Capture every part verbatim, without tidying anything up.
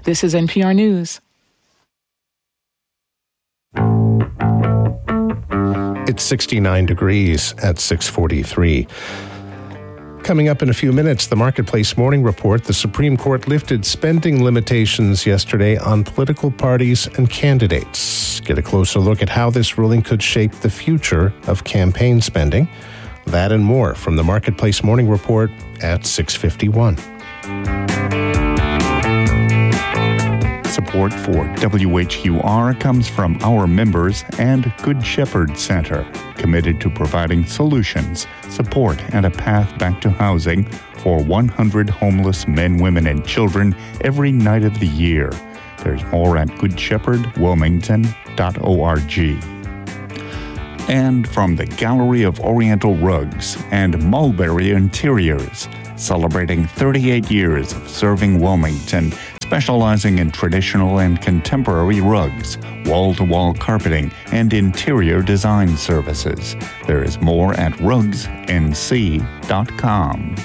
This is N P R News. It's sixty-nine degrees at six forty-three. Coming up in a few minutes, the Marketplace Morning Report. The Supreme Court lifted spending limitations yesterday on political parties and candidates. Get a closer look at how this ruling could shape the future of campaign spending. That and more from the Marketplace Morning Report at six fifty-one. Support for W H Q R comes from our members and Good Shepherd Center, committed to providing solutions, support, and a path back to housing for one hundred homeless men, women, and children every night of the year. There's more at good shepherd wilmington dot org. And from the Gallery of Oriental Rugs and Mulberry Interiors, celebrating thirty-eight years of serving Wilmington, specializing in traditional and contemporary rugs, wall-to-wall carpeting, and interior design services. There is more at rugs n c dot com.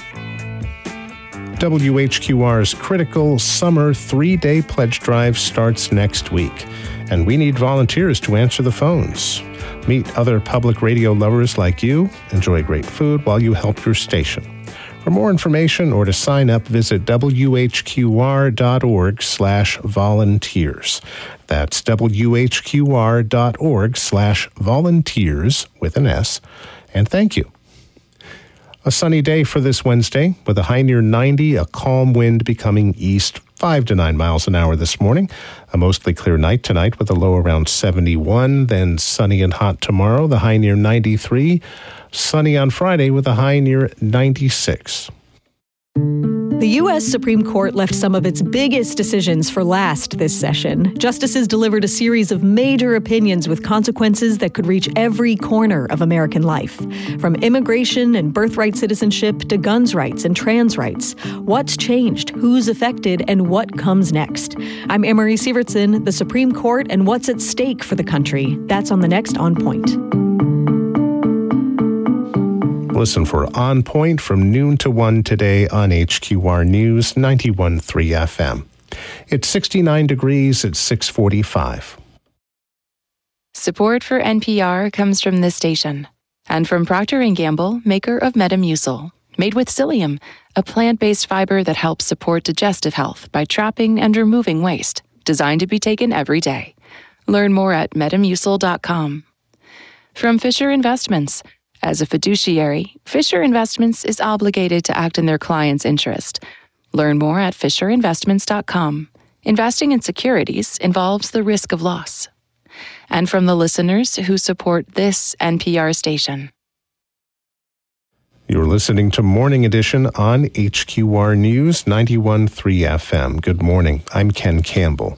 W H Q R's critical summer three-day pledge drive starts next week, and we need volunteers to answer the phones. Meet other public radio lovers like you, enjoy great food while you help your station. For more information or to sign up, visit w h q r dot org slash volunteers. That's w h q r dot org slash volunteers with an S. And thank you. A sunny day for this Wednesday with a high near ninety, a calm wind becoming east five to nine miles an hour this morning. A mostly clear night tonight with a low around seventy-one, then sunny and hot tomorrow, the high near ninety-three. Sunny on Friday with a high near ninety-six. The U S Supreme Court left some of its biggest decisions for last this session. Justices delivered a series of major opinions with consequences that could reach every corner of American life. From immigration and birthright citizenship to guns rights and trans rights. What's changed, who's affected, and what comes next? I'm Emery Sievertson, the Supreme Court, and what's at stake for the country. That's on the next On Point. Listen for On Point from noon to one today on H Q R News ninety-one point three F M. It's sixty-nine degrees at six forty-five. Support for N P R comes from this station and from Procter and Gamble, maker of Metamucil, made with psyllium, a plant-based fiber that helps support digestive health by trapping and removing waste, designed to be taken every day. Learn more at metamucil dot com. From Fisher Investments. As a fiduciary, Fisher Investments is obligated to act in their client's interest. Learn more at fisher investments dot com. Investing in securities involves the risk of loss. And from the listeners who support this N P R station. You're listening to Morning Edition on H Q R News ninety-one point three F M. Good morning. I'm Ken Campbell.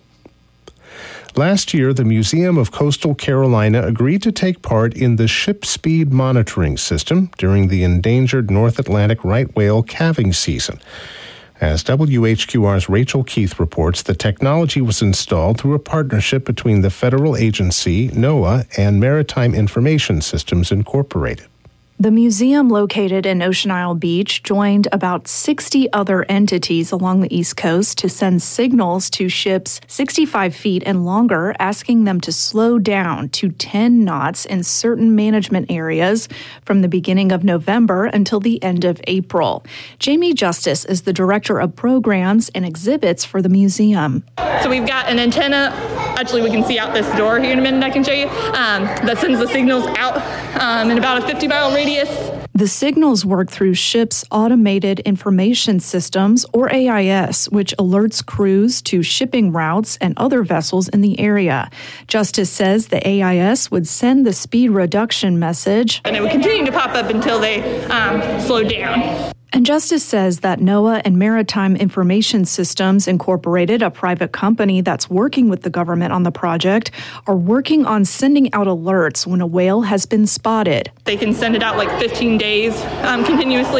Last year, the Museum of Coastal Carolina agreed to take part in the ship speed monitoring system during the endangered North Atlantic right whale calving season. As W H Q R's Rachel Keith reports, the technology was installed through a partnership between the federal agency, NOAA, and Maritime Information Systems Incorporated. The museum located in Ocean Isle Beach joined about sixty other entities along the East Coast to send signals to ships sixty-five feet and longer, asking them to slow down to ten knots in certain management areas from the beginning of November until the end of April. Jamie Justice is the director of programs and exhibits for the museum. So we've got an antenna, actually we can see out this door here in a minute, I can show you, um, that sends the signals out um, in about a fifty mile radius. The signals work through ships' automated information systems, or A I S, which alerts crews to shipping routes and other vessels in the area. Justice says the A I S would send the speed reduction message, and it would continue to pop up until they um, slowed down. And Justice says that NOAA and Maritime Information Systems Incorporated, a private company that's working with the government on the project, are working on sending out alerts when a whale has been spotted. They can send it out like fifteen days um, continuously.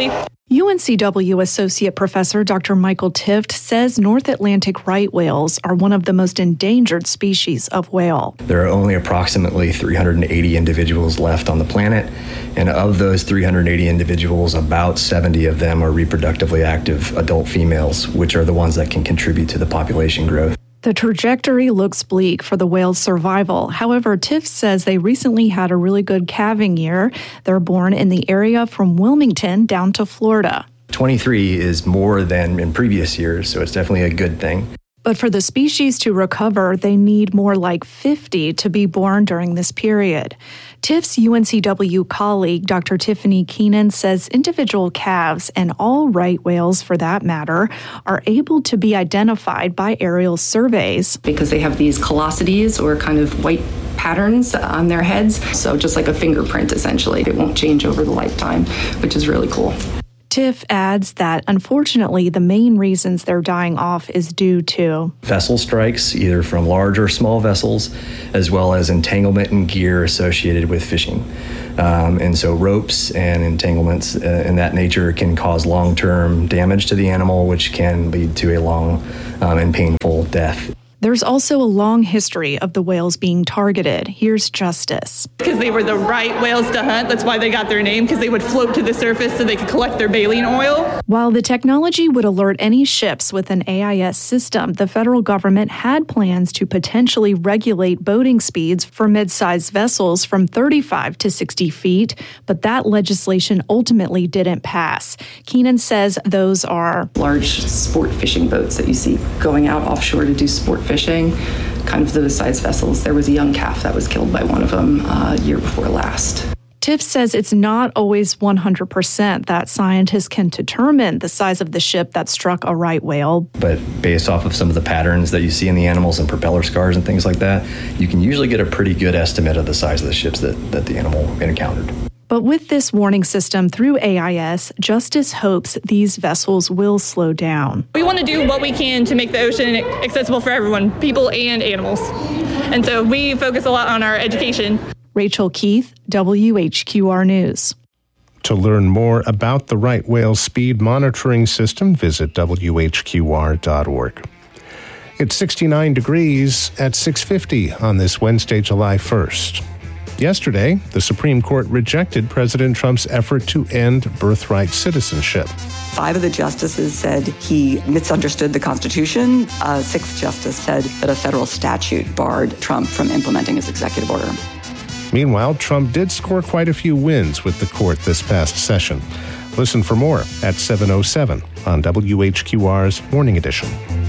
U N C W Associate Professor Doctor Michael Tift says North Atlantic right whales are one of the most endangered species of whale. There are only approximately three hundred eighty individuals left on the planet, and of those three hundred eighty individuals, about seventy of them are reproductively active adult females, which are the ones that can contribute to the population growth. The trajectory looks bleak for the whale's survival. However, Tift says they recently had a really good calving year. They're born in the area from Wilmington down to Florida. twenty-three is more than in previous years, so it's definitely a good thing. But for the species to recover, they need more like fifty to be born during this period. Tift's U N C W colleague, Doctor Tiffany Keenan, says individual calves, and all right whales for that matter, are able to be identified by aerial surveys. Because they have these callosities, or kind of white patterns on their heads. So just like a fingerprint, essentially. It won't change over the lifetime, which is really cool. Tiff adds that, unfortunately, the main reasons they're dying off is due to vessel strikes, either from large or small vessels, as well as entanglement and gear associated with fishing. Um, and so ropes and entanglements uh, in that nature can cause long-term damage to the animal, which can lead to a long um, and painful death. There's also a long history of the whales being targeted. Here's Justice. Because they were the right whales to hunt, that's why they got their name, because they would float to the surface so they could collect their baleen oil. While the technology would alert any ships with an A I S system, the federal government had plans to potentially regulate boating speeds for mid-sized vessels from thirty-five to sixty feet, but that legislation ultimately didn't pass. Keenan says those are large sport fishing boats that you see going out offshore to do sport fishing. Fishing, kind of those size vessels. There was a young calf that was killed by one of them uh, year before last. Tiff says it's not always one hundred percent that scientists can determine the size of the ship that struck a right whale. But based off of some of the patterns that you see in the animals and propeller scars and things like that, you can usually get a pretty good estimate of the size of the ships that, that the animal encountered. But with this warning system through A I S, Justice hopes these vessels will slow down. We want to do what we can to make the ocean accessible for everyone, people and animals. And so we focus a lot on our education. Rachel Keith, W H Q R News. To learn more about the right whale speed monitoring system, visit W H Q R dot org. It's sixty-nine degrees at six fifty on this Wednesday, July first. Yesterday, the Supreme Court rejected President Trump's effort to end birthright citizenship. Five of the justices said he misunderstood the Constitution. A sixth justice said that a federal statute barred Trump from implementing his executive order. Meanwhile, Trump did score quite a few wins with the court this past session. Listen for more at seven oh seven on W H Q R's Morning Edition.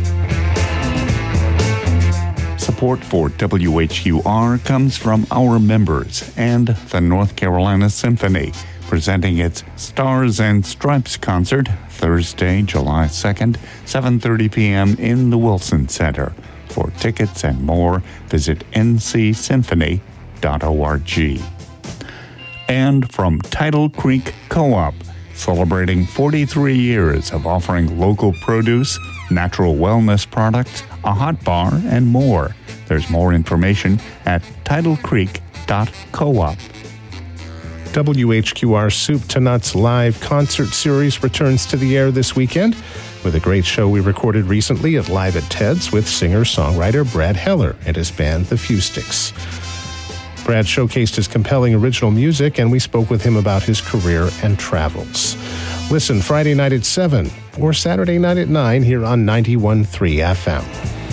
Support for W H Q R comes from our members and the North Carolina Symphony, presenting its Stars and Stripes concert Thursday, July second, seven thirty p.m. in the Wilson Center. For tickets and more, visit n c symphony dot org. And from Tidal Creek Co-op, celebrating forty-three years of offering local produce, natural wellness products, a hot bar, and more. There's more information at tidal creek dot coop. W H Q R Soup to Nuts live concert series returns to the air this weekend with a great show we recorded recently at Live at Ted's with singer-songwriter Brad Heller and his band The Few Sticks. Brad showcased his compelling original music, and we spoke with him about his career and travels. Listen Friday night at seven or Saturday night at nine here on ninety-one point three F M.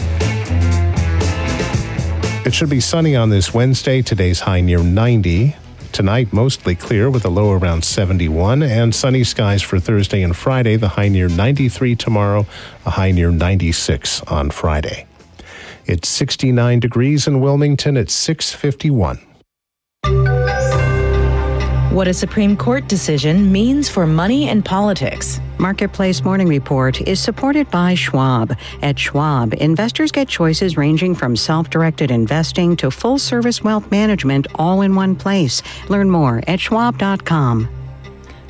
It should be sunny on this Wednesday. Today's high near ninety. Tonight, mostly clear with a low around seventy-one, and sunny skies for Thursday and Friday. The high near ninety-three tomorrow, a high near ninety-six on Friday. It's sixty-nine degrees in Wilmington at six fifty-one. What a Supreme Court decision means for money and politics. Marketplace Morning Report is supported by Schwab. At Schwab, investors get choices ranging from self-directed investing to full-service wealth management all in one place. Learn more at schwab dot com.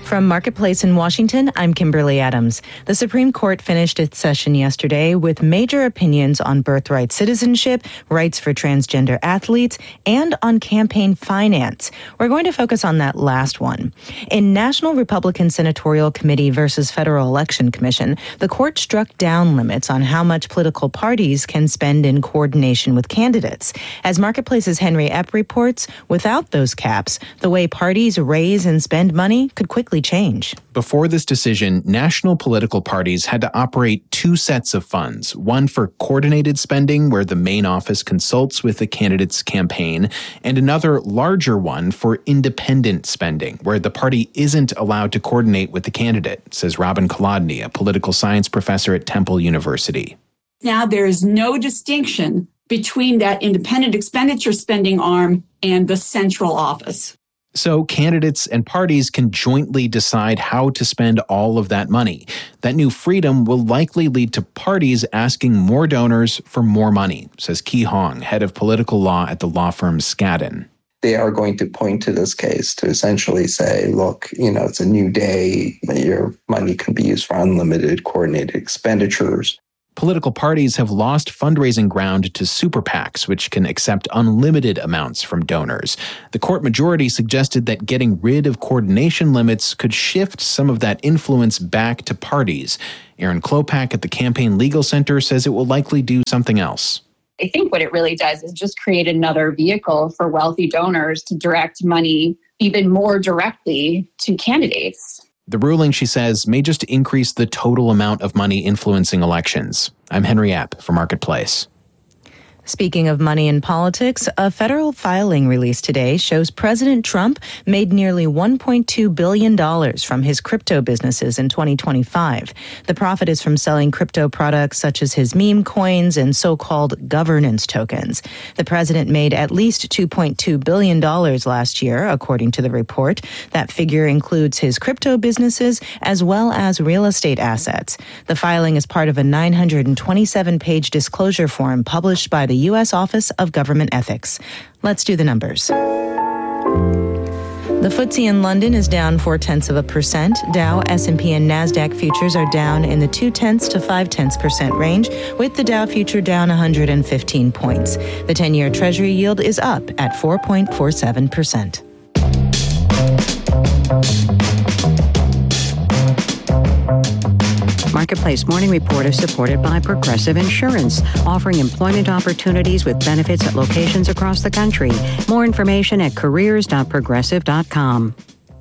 From Marketplace in Washington, I'm Kimberly Adams. The Supreme Court finished its session yesterday with major opinions on birthright citizenship, rights for transgender athletes, and on campaign finance. We're going to focus on that last one. In National Republican Senatorial Committee versus Federal Election Commission, the court struck down limits on how much political parties can spend in coordination with candidates. As Marketplace's Henry Epp reports, without those caps, the way parties raise and spend money could quickly change. Before this decision, national political parties had to operate two sets of funds, one for coordinated spending, where the main office consults with the candidate's campaign, and another larger one for independent spending, where the party isn't allowed to coordinate with the candidate, says Robin Kolodny, a political science professor at Temple University. Now there is no distinction between that independent expenditure spending arm and the central office. So candidates and parties can jointly decide how to spend all of that money. That new freedom will likely lead to parties asking more donors for more money, says Ki Hong, head of political law at the law firm Skadden. They are going to point to this case to essentially say, look, you know, it's a new day. Your money can be used for unlimited coordinated expenditures. Political parties have lost fundraising ground to super PACs, which can accept unlimited amounts from donors. The court majority suggested that getting rid of coordination limits could shift some of that influence back to parties. Erin Klopak at the Campaign Legal Center says it will likely do something else. I think what it really does is just create another vehicle for wealthy donors to direct money even more directly to candidates. The ruling, she says, may just increase the total amount of money influencing elections. I'm Henry Epp for Marketplace. Speaking of money in politics, a federal filing released today shows President Trump made nearly one point two billion dollars from his crypto businesses in twenty twenty-five. The profit is from selling crypto products such as his meme coins and so-called governance tokens. The president made at least two point two billion dollars last year, according to the report. That figure includes his crypto businesses as well as real estate assets. The filing is part of a nine hundred twenty-seven page disclosure form published by the the U S Office of Government Ethics. Let's do the numbers. The F T S E in London is down four-tenths of a percent. Dow, S and P, and NASDAQ futures are down in the two-tenths to five-tenths percent range, with the Dow future down one hundred fifteen points. The ten-year Treasury yield is up at four point four seven percent. Marketplace Morning Report is supported by Progressive Insurance, offering employment opportunities with benefits at locations across the country. More information at careers dot progressive dot com.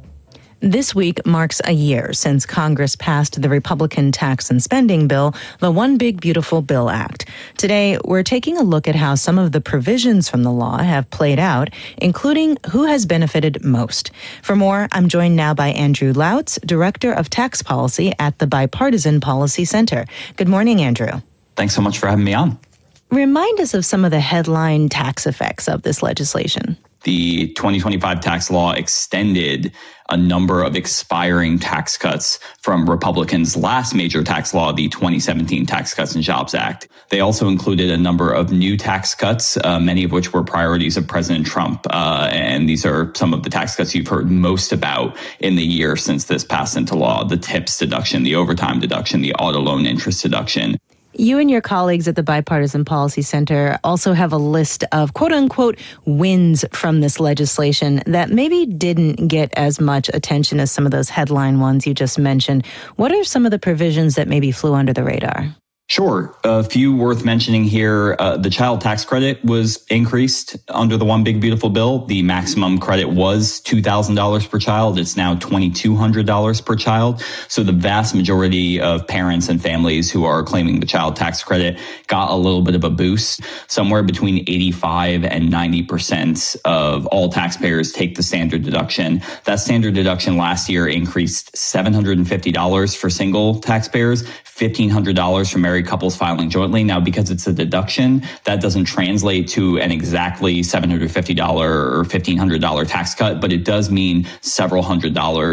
This week marks a year since Congress passed the Republican Tax and Spending Bill, the One Big Beautiful Bill Act. Today, we're taking a look at how some of the provisions from the law have played out, including who has benefited most. For more, I'm joined now by Andrew Lautz, Director of Tax Policy at the Bipartisan Policy Center. Good morning, Andrew. Thanks so much for having me on. Remind us of some of the headline tax effects of this legislation. The twenty twenty-five tax law extended a number of expiring tax cuts from Republicans' last major tax law, the twenty seventeen Tax Cuts and Jobs Act. They also included a number of new tax cuts, uh, many of which were priorities of President Trump. Uh, and these are some of the tax cuts you've heard most about in the year since this passed into law: the TIPS deduction, the overtime deduction, the auto loan interest deduction. You and your colleagues at the Bipartisan Policy Center also have a list of quote-unquote wins from this legislation that maybe didn't get as much attention as some of those headline ones you just mentioned. What are some of the provisions that maybe flew under the radar? Sure. A few worth mentioning here. Uh, the child tax credit was increased under the One Big Beautiful Bill. The maximum credit was two thousand dollars per child. It's now two thousand two hundred dollars per child. So the vast majority of parents and families who are claiming the child tax credit got a little bit of a boost. Somewhere between eighty-five and ninety percent of all taxpayers take the standard deduction. That standard deduction last year increased seven hundred fifty dollars for single taxpayers, fifteen hundred dollars for married couples filing jointly. Now, because it's a deduction, that doesn't translate to an exactly seven hundred fifty dollars or fifteen hundred dollars tax cut, but it does mean several hundred dollars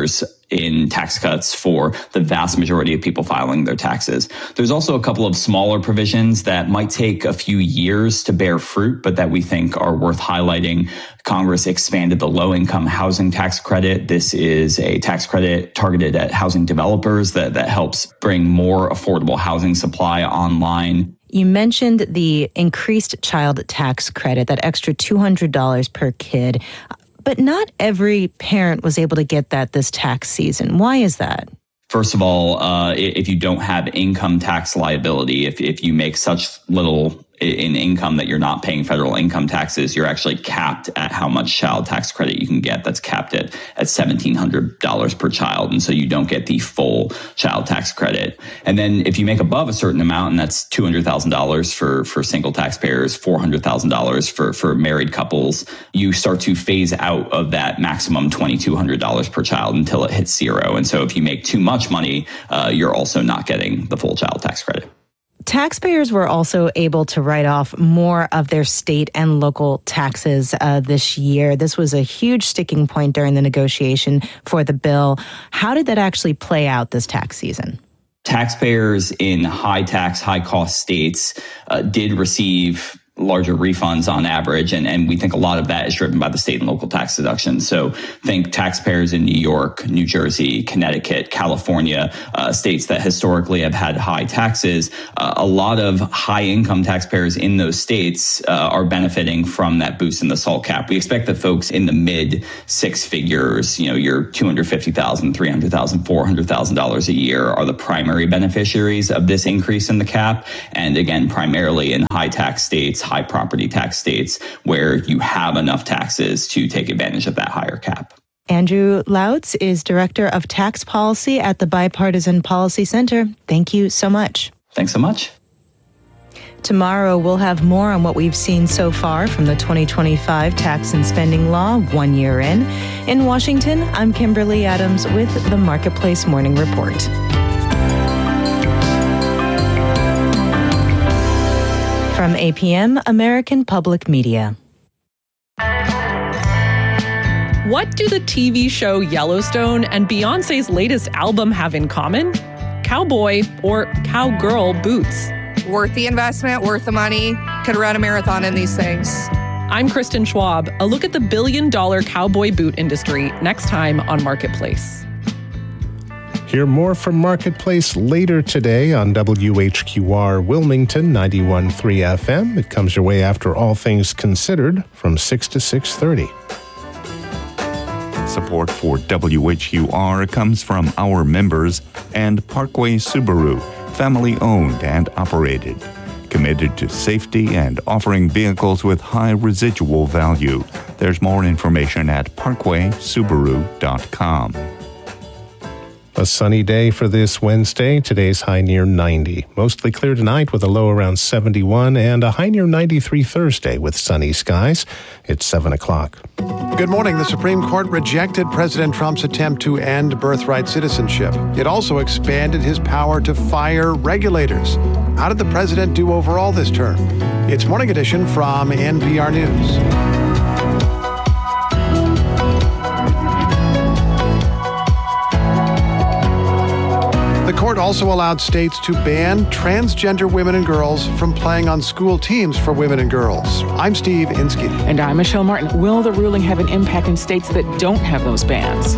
in tax cuts for the vast majority of people filing their taxes. There's also a couple of smaller provisions that might take a few years to bear fruit, but that we think are worth highlighting. Congress expanded the low-income housing tax credit. This is a tax credit targeted at housing developers that, that helps bring more affordable housing supply online. You mentioned the increased child tax credit, that extra two hundred dollars per kid. But not every parent was able to get that this tax season. Why is that? First of all, uh, if you don't have income tax liability, if, if you make such little in income that you're not paying federal income taxes, you're actually capped at how much child tax credit you can get. That's capped at, at seventeen hundred dollars per child. And so you don't get the full child tax credit. And then if you make above a certain amount, and that's two hundred thousand dollars for, for single taxpayers, four hundred thousand dollars for, for married couples, you start to phase out of that maximum two thousand two hundred dollars per child until it hits zero. And so if you make too much money, uh, you're also not getting the full child tax credit. Taxpayers were also able to write off more of their state and local taxes uh, this year. This was a huge sticking point during the negotiation for the bill. How did that actually play out this tax season? Taxpayers in high tax, high cost states uh, did receive larger refunds on average. And, and we think a lot of that is driven by the state and local tax deductions. So think taxpayers in New York, New Jersey, Connecticut, California, uh, states that historically have had high taxes. Uh, a lot of high income taxpayers in those states uh, are benefiting from that boost in the SALT cap. We expect that folks in the mid six figures, you know, your two hundred fifty thousand dollars, three hundred thousand dollars, four hundred thousand dollars a year are the primary beneficiaries of this increase in the cap. And again, primarily in high tax states, high property tax states where you have enough taxes to take advantage of that higher cap. Andrew Lautz is Director of Tax Policy at the Bipartisan Policy Center. Thank you so much. Thanks so much. Tomorrow, we'll have more on what we've seen so far from the twenty twenty-five tax and spending law one year in. In Washington, I'm Kimberly Adams with the Marketplace Morning Report. From A P M, American Public Media. What do the T V show Yellowstone and Beyoncé's latest album have in common? Cowboy or cowgirl boots. Worth the investment, worth the money. Could run a marathon in these things. I'm Kristen Schwab. A look at the billion-dollar cowboy boot industry next time on Marketplace. Hear more from Marketplace later today on W H Q R Wilmington ninety-one point three F M. It comes your way after All Things Considered from six to six thirty. Support for W H Q R comes from our members and Parkway Subaru, family-owned and operated, committed to safety and offering vehicles with high residual value. There's more information at parkway subaru dot com. A sunny day for this Wednesday. Today's high near ninety. Mostly clear tonight with a low around seventy-one and a high near ninety-three Thursday with sunny skies. It's seven o'clock. Good morning. The Supreme Court rejected President Trump's attempt to end birthright citizenship. It also expanded his power to fire regulators. How did the president do overall this term? It's Morning Edition from N P R News. The court also allowed states to ban transgender women and girls from playing on school teams for women and girls. I'm Steve Inskeep. And I'm Michelle Martin. Will the ruling have an impact in states that don't have those bans?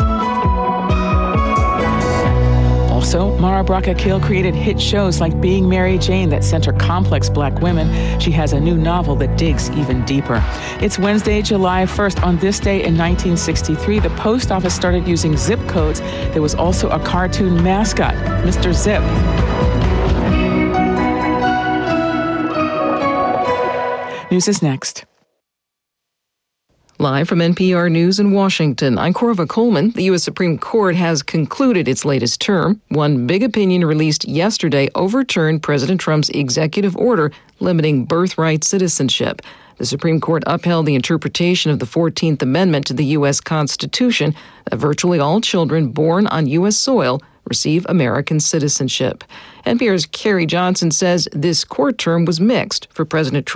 Also, Mara Brock Akil created hit shows like Being Mary Jane that center complex black women. She has a new novel that digs even deeper. It's Wednesday, July first. On this day in nineteen sixty-three, the post office started using zip codes. There was also a cartoon mascot, Mister Zip. News is next. Live from N P R News in Washington, I'm Corva Coleman. The U S Supreme Court has concluded its latest term. One big opinion released yesterday overturned President Trump's executive order limiting birthright citizenship. The Supreme Court upheld the interpretation of the fourteenth Amendment to the U S Constitution that virtually all children born on U S soil receive American citizenship. N P R's Carrie Johnson says this court term was mixed for President Trump.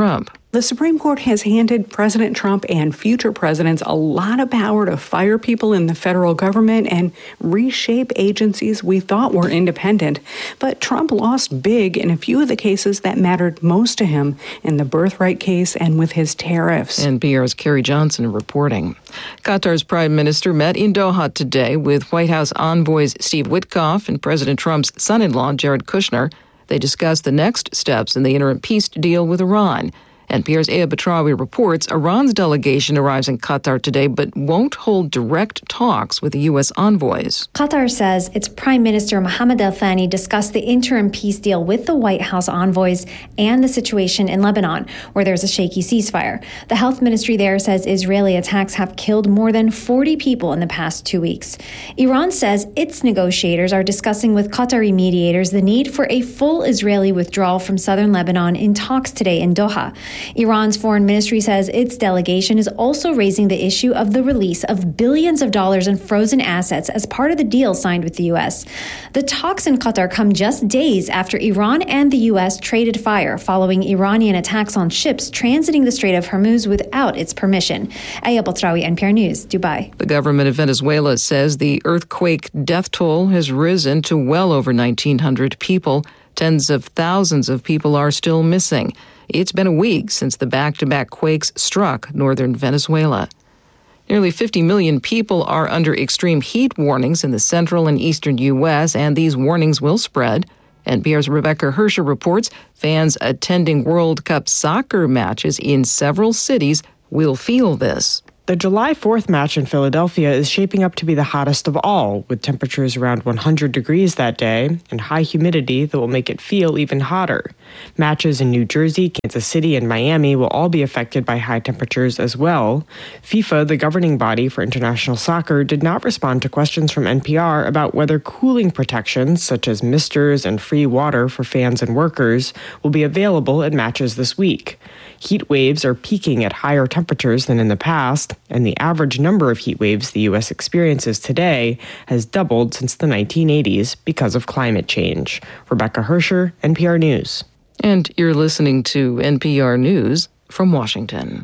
The Supreme Court has handed President Trump and future presidents a lot of power to fire people in the federal government and reshape agencies we thought were independent. But Trump lost big in a few of the cases that mattered most to him, in the birthright case and with his tariffs. N P R's Carrie Johnson reporting. Qatar's prime minister met in Doha today with White House envoys Steve Witkoff and President Trump's son-in-law, Jared Kushner. They discussed the next steps in the interim peace deal with Iran. N P R's Aya Batrawi reports Iran's delegation arrives in Qatar today but won't hold direct talks with the U S envoys. Qatar says its Prime Minister Mohammed Al Thani discussed the interim peace deal with the White House envoys and the situation in Lebanon, where there's a shaky ceasefire. The health ministry there says Israeli attacks have killed more than forty people in the past two weeks. Iran says its negotiators are discussing with Qatari mediators the need for a full Israeli withdrawal from southern Lebanon in talks today in Doha. Iran's foreign ministry says its delegation is also raising the issue of the release of billions of dollars in frozen assets as part of the deal signed with the U S. The talks in Qatar come just days after Iran and the U S traded fire following Iranian attacks on ships transiting the Strait of Hormuz without its permission. Aya Batrawi, N P R News, Dubai. The government of Venezuela says the earthquake death toll has risen to well over nineteen hundred people. Tens of thousands of people are still missing. It's been a week since the back-to-back quakes struck northern Venezuela. Nearly fifty million people are under extreme heat warnings in the central and eastern U S, and these warnings will spread. N P R's Rebecca Hersher reports fans attending World Cup soccer matches in several cities will feel this. The July fourth match in Philadelphia is shaping up to be the hottest of all, with temperatures around one hundred degrees that day and high humidity that will make it feel even hotter. Matches in New Jersey, Kansas City, and Miami will all be affected by high temperatures as well. FIFA, the governing body for international soccer, did not respond to questions from N P R about whether cooling protections, such as misters and free water for fans and workers, will be available at matches this week. Heat waves are peaking at higher temperatures than in the past, and the average number of heat waves the U S experiences today has doubled since the nineteen eighties because of climate change. Rebecca Hersher, N P R News. And you're listening to N P R News from Washington.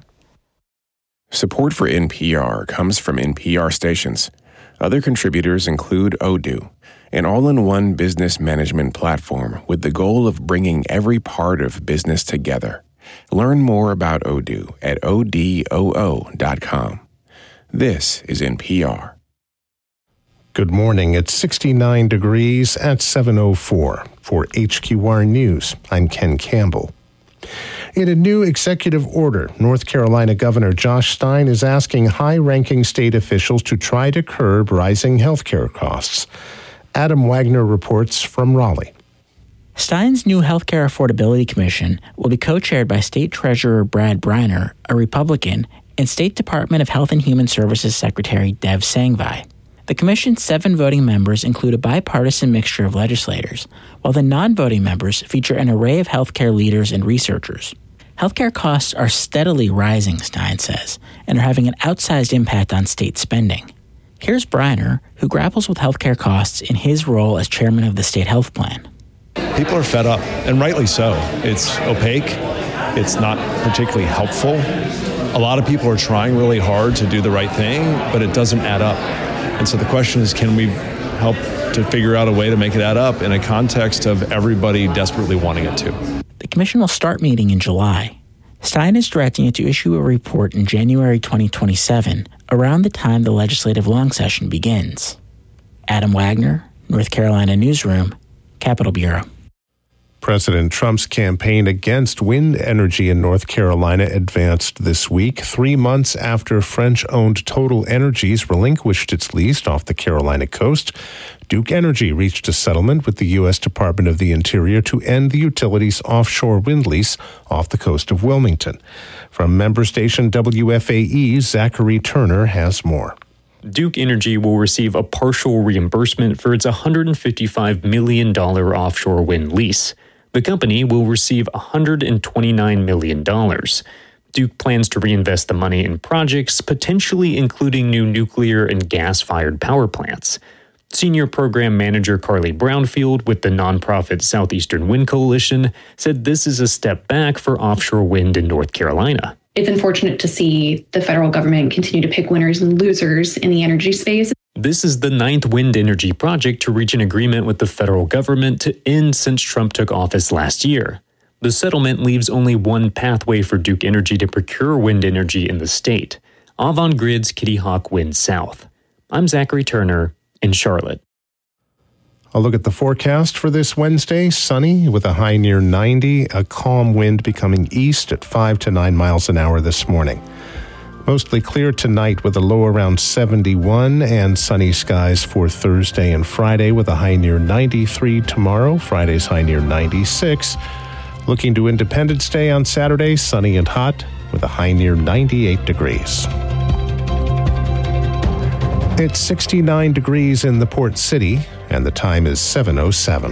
Support for N P R comes from N P R stations. Other contributors include Odoo, an all-in-one business management platform with the goal of bringing every part of business together. Learn more about Odoo at odoo dot com. This is N P R. Good morning. It's sixty-nine degrees at seven oh four. For H Q R News, I'm Ken Campbell. In a new executive order, North Carolina Governor Josh Stein is asking high-ranking state officials to try to curb rising health care costs. Adam Wagner reports from Raleigh. Stein's new Healthcare Affordability Commission will be co-chaired by State Treasurer Brad Briner, a Republican, and State Department of Health and Human Services Secretary Dev Sangvi. The commission's seven voting members include a bipartisan mixture of legislators, while the non-voting members feature an array of healthcare leaders and researchers. Healthcare costs are steadily rising, Stein says, and are having an outsized impact on state spending. Here's Briner, who grapples with healthcare costs in his role as chairman of the state health plan. People are fed up, and rightly so. It's opaque. It's not particularly helpful. A lot of people are trying really hard to do the right thing, but it doesn't add up. And so the question is, can we help to figure out a way to make it add up in a context of everybody desperately wanting it to? The commission will start meeting in July. Stein is directing it to issue a report in January twenty twenty-seven, around the time the legislative long session begins. Adam Wagner, North Carolina Newsroom, Capitol Bureau. President Trump's campaign against wind energy in North Carolina advanced this week, three months after French-owned Total Energies relinquished its lease off the Carolina coast. Duke Energy reached a settlement with the U S Department of the Interior to end the utility's offshore wind lease off the coast of Wilmington. From member station W F A E, Zachary Turner has more. Duke Energy will receive a partial reimbursement for its one hundred fifty-five million dollars offshore wind lease. The company will receive one hundred twenty-nine million dollars. Duke plans to reinvest the money in projects, potentially including new nuclear and gas-fired power plants. Senior Program Manager Carly Brownfield with the nonprofit Southeastern Wind Coalition said this is a step back for offshore wind in North Carolina. It's unfortunate to see the federal government continue to pick winners and losers in the energy space. This is the ninth wind energy project to reach an agreement with the federal government to end since Trump took office last year. The settlement leaves only one pathway for Duke Energy to procure wind energy in the state, Avangrid's Kitty Hawk Wind South. I'm Zachary Turner in Charlotte. A look at the forecast for this Wednesday. Sunny with a high near ninety, a calm wind becoming east at five to nine miles an hour this morning. Mostly clear tonight with a low around seventy-one, and sunny skies for Thursday and Friday with a high near ninety-three tomorrow. Friday's high near ninety-six. Looking to Independence Day on Saturday, sunny and hot with a high near ninety-eight degrees. It's sixty-nine degrees in the Port City, and the time is seven oh seven.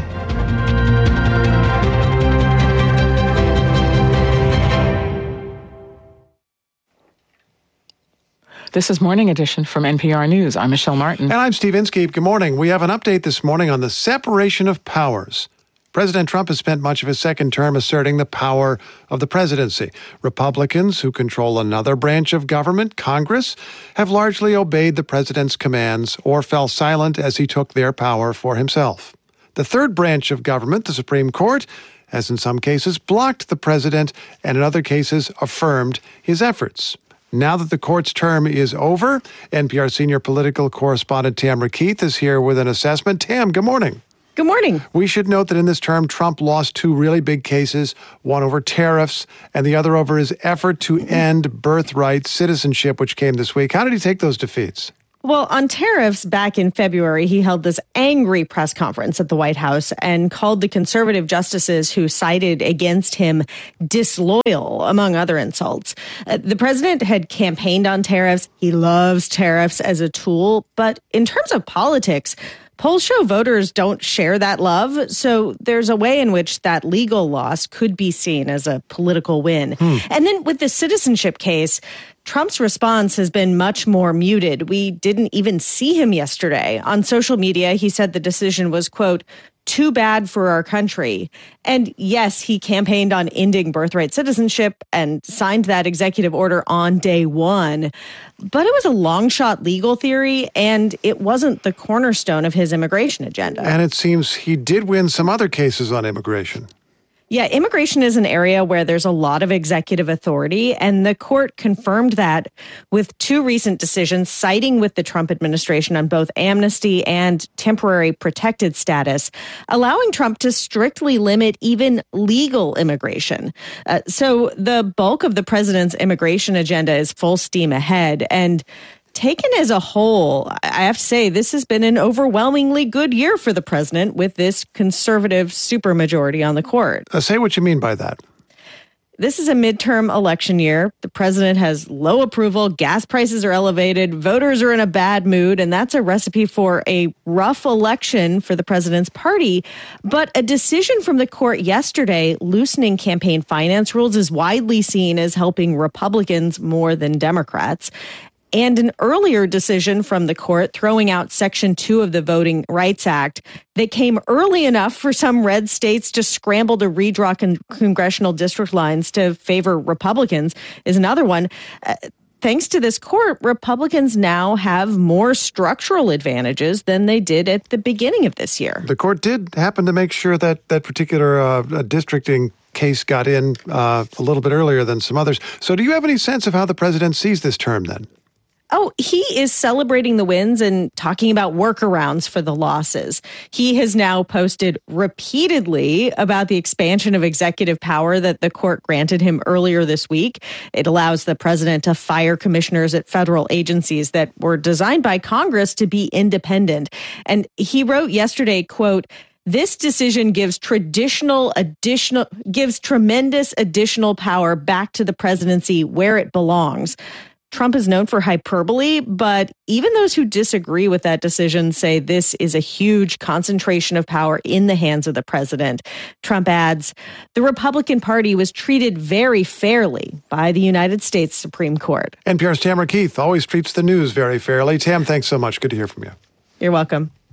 This is Morning Edition from N P R News. I'm Michelle Martin. And I'm Steve Inskeep. Good morning. We have an update this morning on the separation of powers. President Trump has spent much of his second term asserting the power of the presidency. Republicans, who control another branch of government, Congress, have largely obeyed the president's commands or fell silent as he took their power for himself. The third branch of government, the Supreme Court, has in some cases blocked the president and in other cases affirmed his efforts. Now that the court's term is over, N P R senior political correspondent Tamara Keith is here with an assessment. Tam, good morning. Good morning. We should note that in this term, Trump lost two really big cases, one over tariffs and the other over his effort to end birthright citizenship, which came this week. How did he take those defeats? Well, on tariffs, back in February, he held this angry press conference at the White House and called the conservative justices who sided against him disloyal, among other insults. Uh, the president had campaigned on tariffs. He loves tariffs as a tool. But in terms of politics, polls show voters don't share that love, so there's a way in which that legal loss could be seen as a political win. Hmm. And then with the citizenship case, Trump's response has been much more muted. We didn't even see him yesterday. On social media, he said the decision was, quote, too bad for our country. And yes, he campaigned on ending birthright citizenship and signed that executive order on day one. But it was a long shot legal theory, and it wasn't the cornerstone of his immigration agenda. And it seems he did win some other cases on immigration. Yeah, immigration is an area where there's a lot of executive authority, and the court confirmed that with two recent decisions siding with the Trump administration on both amnesty and temporary protected status, allowing Trump to strictly limit even legal immigration. Uh, so the bulk of the president's immigration agenda is full steam ahead, and taken as a whole, I have to say this has been an overwhelmingly good year for the president with this conservative supermajority on the court. Uh, say what you mean by that. This is a midterm election year. The president has low approval. Gas prices are elevated. Voters are in a bad mood. And that's a recipe for a rough election for the president's party. But a decision from the court yesterday loosening campaign finance rules is widely seen as helping Republicans more than Democrats. And an earlier decision from the court throwing out Section two of the Voting Rights Act that came early enough for some red states to scramble to redraw con- congressional district lines to favor Republicans is another one. Uh, thanks to this court, Republicans now have more structural advantages than they did at the beginning of this year. The court did happen to make sure that that particular uh, districting case got in uh, a little bit earlier than some others. So do you have any sense of how the president sees this term then? Oh, he is celebrating the wins and talking about workarounds for the losses. He has now posted repeatedly about the expansion of executive power that the court granted him earlier this week. It allows the president to fire commissioners at federal agencies that were designed by Congress to be independent. And he wrote yesterday, quote, "This decision gives traditional additional gives tremendous additional power back to the presidency where it belongs." Trump is known for hyperbole, but even those who disagree with that decision say this is a huge concentration of power in the hands of the president. Trump adds, the Republican Party was treated very fairly by the United States Supreme Court. N P R's Tamara Keith always treats the news very fairly. Tam, thanks so much. Good to hear from you. You're welcome.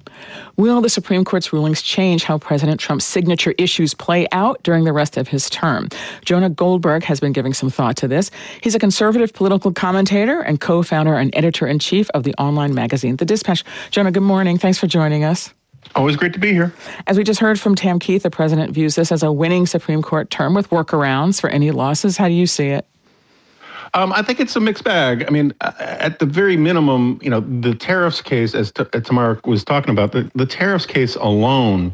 Will the Supreme Court's rulings change how President Trump's signature issues play out during the rest of his term? Jonah Goldberg has been giving some thought to this. He's a conservative political commentator and co-founder and editor-in-chief of the online magazine, The Dispatch. Jonah, good morning. Thanks for joining us. Always great to be here. As we just heard from Tam Keith, the president views this as a winning Supreme Court term with workarounds for any losses. How do you see it? Um, I think it's a mixed bag. I mean, at the very minimum, you know, the tariffs case, as T- Tamara was talking about, the, the tariffs case alone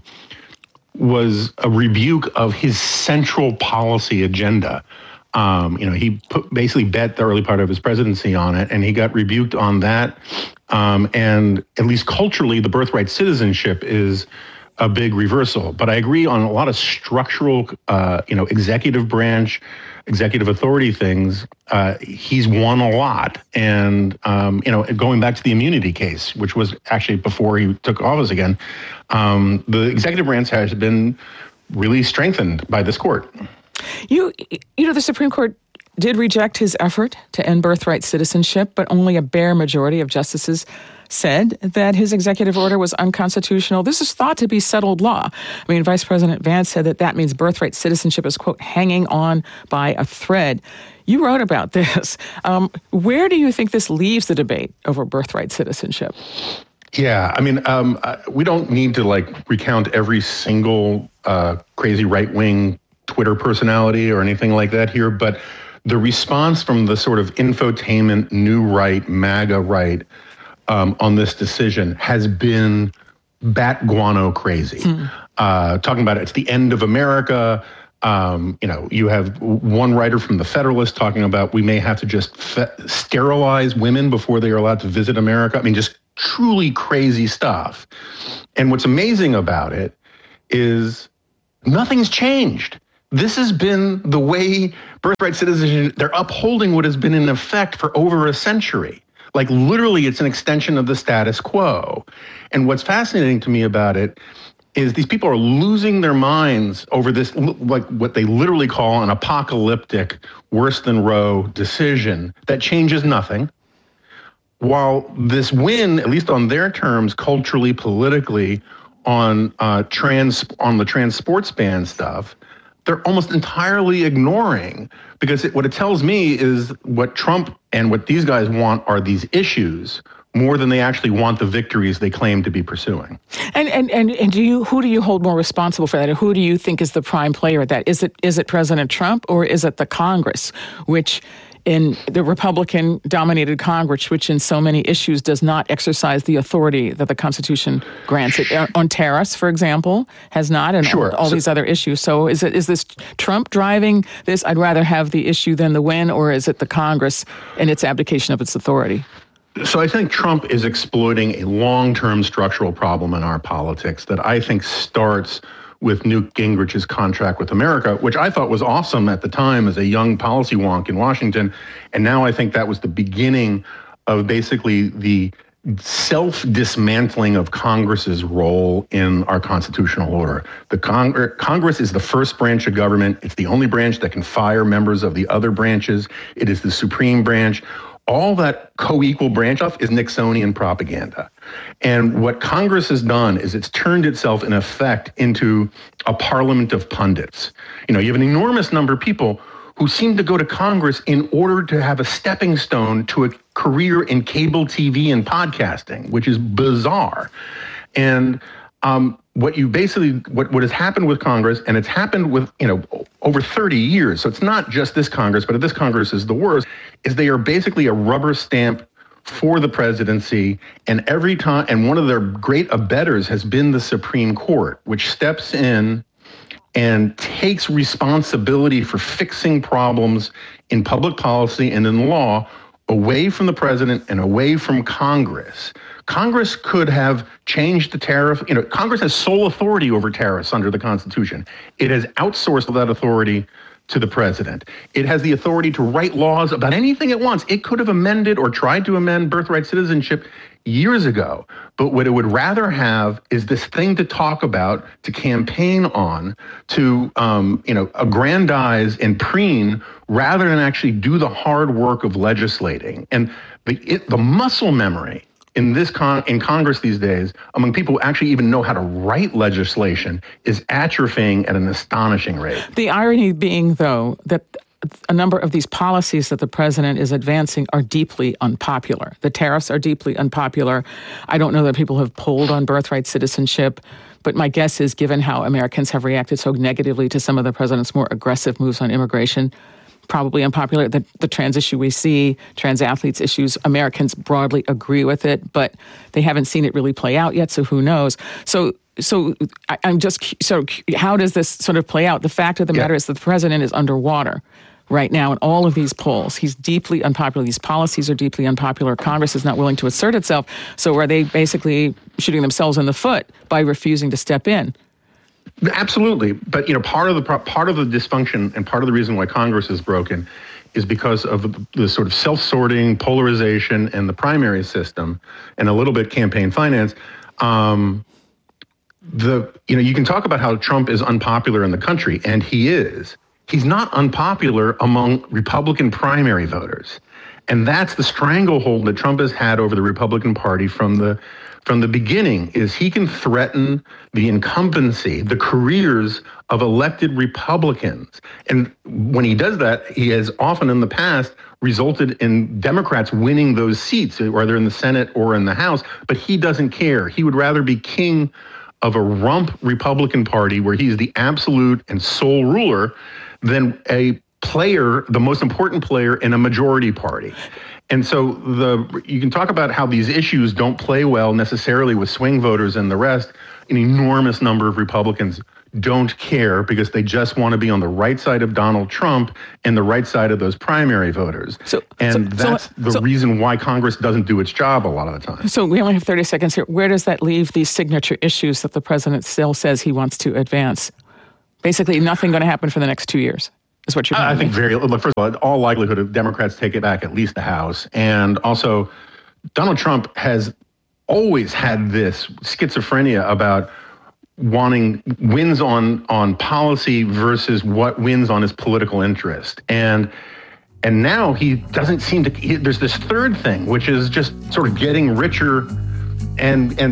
was a rebuke of his central policy agenda. Um, you know, he put, basically bet the early part of his presidency on it, and he got rebuked on that. Um, and at least culturally, the birthright citizenship is a big reversal. But I agree on a lot of structural, uh, you know, executive branch, executive authority things. Uh, he's won a lot. And, um, you know, going back to the immunity case, which was actually before he took office again, um, the executive branch has been really strengthened by this court. You, you know, the Supreme Court did reject his effort to end birthright citizenship, but only a bare majority of justices said that his executive order was unconstitutional. This is thought to be settled law. I mean, Vice President Vance said that that means birthright citizenship is, quote, hanging on by a thread. You wrote about this. Um, where do you think this leaves the debate over birthright citizenship? Yeah, I mean, um, uh, we don't need to, like, recount every single uh, crazy right-wing Twitter personality or anything like that here, but the response from the sort of infotainment, new right, MAGA right, um, on this decision has been bat guano crazy. Hmm. Uh, talking about it, it's the end of America. Um, you know, you have one writer from The Federalist talking about we may have to just fe- sterilize women before they are allowed to visit America. I mean, just truly crazy stuff. And what's amazing about it is nothing's changed. This has been the way birthright citizenship, they're upholding what has been in effect for over a century. Like literally it's an extension of the status quo. And what's fascinating to me about it is these people are losing their minds over this, like what they literally call an apocalyptic, worse than Roe decision that changes nothing. While this win, at least on their terms, culturally, politically, on uh, trans on the trans sports ban stuff, they're almost entirely ignoring, because it, what it tells me is what Trump and what these guys want are these issues more than they actually want the victories they claim to be pursuing. And and and, and do you who do you hold more responsible for that? Who do you think is the prime player at that? Is it is it President Trump or is it the Congress, which in the Republican-dominated Congress, which in so many issues does not exercise the authority that the Constitution grants it? On tariffs, for example, has not, and sure. all, all so, these other issues. So is it is this Trump driving this, I'd rather have the issue than the win, or is it the Congress and its abdication of its authority? So I think Trump is exploiting a long-term structural problem in our politics that I think starts with Newt Gingrich's contract with America, which I thought was awesome at the time as a young policy wonk in Washington. And now I think that was the beginning of basically the self-dismantling of Congress's role in our constitutional order. The Cong- Congress is the first branch of government. It's the only branch that can fire members of the other branches. It is the supreme branch. All that co-equal branch off is Nixonian propaganda. And what Congress has done is it's turned itself, in effect, into a parliament of pundits. You know, you have an enormous number of people who seem to go to Congress in order to have a stepping stone to a career in cable T V and podcasting, which is bizarre. And um, what you basically, what, what has happened with Congress, and it's happened with, you know, over thirty years, so it's not just this Congress, but this Congress is the worst, is they are basically a rubber stamp for the presidency, and every time, and one of their great abettors has been the Supreme Court, which steps in and takes responsibility for fixing problems in public policy and in law away from the president and away from Congress. Congress could have changed the tariff. You know, Congress has sole authority over tariffs under the Constitution. It has outsourced that authority to the president. It has the authority to write laws about anything it wants. It could have amended or tried to amend birthright citizenship years ago. But what it would rather have is this thing to talk about, to campaign on, to um, you know, aggrandize and preen, rather than actually do the hard work of legislating. And the it, the muscle memory in this con- in Congress these days, among people who actually even know how to write legislation, is atrophying at an astonishing rate. The irony being, though, that a number of these policies that the president is advancing are deeply unpopular. The tariffs are deeply unpopular. I don't know that people have polled on birthright citizenship, but my guess is, given how Americans have reacted so negatively to some of the president's more aggressive moves on immigration, probably unpopular. The, the trans issue we see, trans athletes issues, Americans broadly agree with it, but they haven't seen it really play out yet, so who knows? So so I, I'm just, so how does this sort of play out? The fact of the yeah. matter is that the president is underwater right now in all of these polls. He's deeply unpopular. These policies are deeply unpopular. Congress is not willing to assert itself. So are they basically shooting themselves in the foot by refusing to step in? Absolutely. But, you know, part of the part of the dysfunction and part of the reason why Congress is broken is because of the, the sort of self-sorting, polarization, and the primary system, and a little bit campaign finance. Um, the you know, you can talk about how Trump is unpopular in the country, and he is. He's not unpopular among Republican primary voters. And that's the stranglehold that Trump has had over the Republican Party from the from the beginning, is he can threaten the incumbency, the careers of elected Republicans. And when he does that, he has often in the past resulted in Democrats winning those seats, whether in the Senate or in the House, but he doesn't care. He would rather be king of a rump Republican Party where he's the absolute and sole ruler than a player, the most important player in a majority party. And so the you can talk about how these issues don't play well necessarily with swing voters and the rest. An enormous number of Republicans don't care because they just want to be on the right side of Donald Trump and the right side of those primary voters. So, and so, that's so, the so, reason why Congress doesn't do its job a lot of the time. So we only have thirty seconds here. Where does that leave these signature issues that the president still says he wants to advance? Basically, nothing going to happen for the next two years. Is what you're I think very, look, first of all, all likelihood of Democrats take it back, at least the House. And also, Donald Trump has always had this schizophrenia about wanting wins on, on policy versus what wins on his political interest. And and now he doesn't seem to, he, there's this third thing, which is just sort of getting richer and and